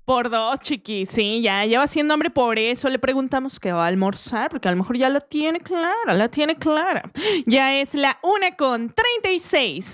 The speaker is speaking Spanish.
Por dos, chiqui, sí, ya lleva siendo hambre, por eso le preguntamos qué va a almorzar, porque a lo mejor ya la tiene clara, la tiene clara. Ya es la 1:36.